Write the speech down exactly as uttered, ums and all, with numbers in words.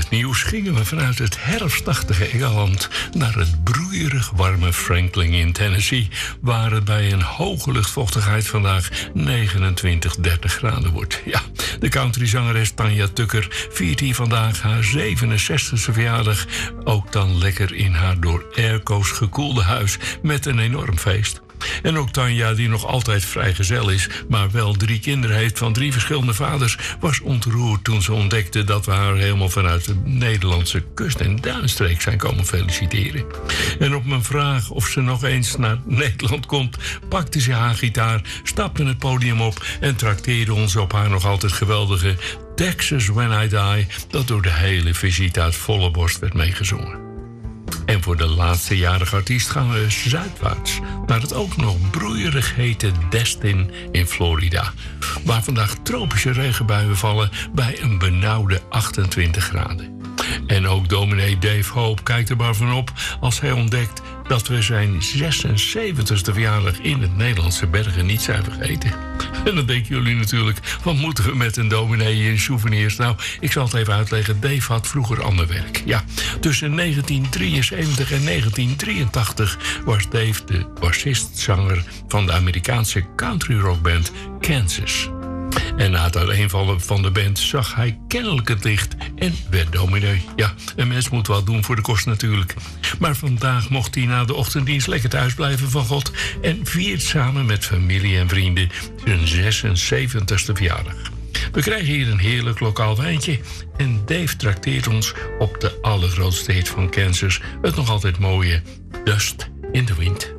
het nieuws gingen we vanuit het herfstachtige Engeland naar het broeierig warme Franklin in Tennessee, waar het bij een hoge luchtvochtigheid vandaag negenentwintig, dertig graden wordt. Ja, de countryzangeres Tanya Tucker viert hier vandaag haar zevenenzestigste verjaardag, ook dan lekker in haar door airco's gekoelde huis met een enorm feest. En ook Tanja, die nog altijd vrijgezel is, maar wel drie kinderen heeft van drie verschillende vaders, was ontroerd toen ze ontdekte dat we haar helemaal vanuit de Nederlandse kust- en duinstreek zijn komen feliciteren. En op mijn vraag of ze nog eens naar Nederland komt, pakte ze haar gitaar, stapte het podium op en trakteerde ons op haar nog altijd geweldige Texas When I Die, dat door de hele visite uit volle borst werd meegezongen. En voor de laatste jarige artiest gaan we zuidwaarts naar het ook nog broeierig hete Destin in Florida, waar vandaag tropische regenbuien vallen bij een benauwde achtentwintig graden. En ook dominee Dave Hope kijkt er maar van op als hij ontdekt dat we zijn zesenzeventigste verjaardag in het Nederlandse Bergen niet zijn vergeten. En dan denken jullie natuurlijk, wat moeten we met een dominee in souvenirs? Nou, ik zal het even uitleggen. Dave had vroeger ander werk. Ja, tussen negentien drieënzeventig en negentien drieëntachtig was Dave de bassist-zanger van de Amerikaanse country rockband Kansas. En na het uiteenvallen van de band zag hij kennelijk het licht en werd dominee. Ja, een mens moet wat doen voor de kost natuurlijk. Maar vandaag mocht hij na de ochtenddienst lekker thuis blijven van God en viert samen met familie en vrienden zijn zesenzeventigste verjaardag. We krijgen hier een heerlijk lokaal wijntje en Dave trakteert ons op de allergrootste hit van Kansas, het nog altijd mooie Dust in the Wind.